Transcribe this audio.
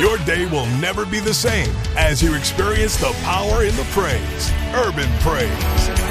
Your day will never be the same as you experience the power in the praise. Urban Praise.